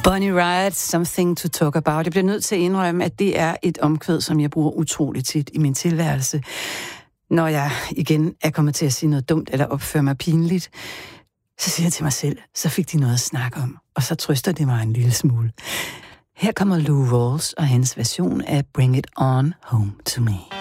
Bonnie Raitt, Something to Talk About. Jeg bliver nødt til at indrømme, at det er et omkvæd, som jeg bruger utroligt tit i min tilværelse. Når jeg igen er kommet til at sige noget dumt eller opføre mig pinligt, så siger jeg til mig selv, så fik de noget at snakke om, og så trøster det mig en lille smule. Her kommer Lou Rawls og hans version af Bring It On Home to Me.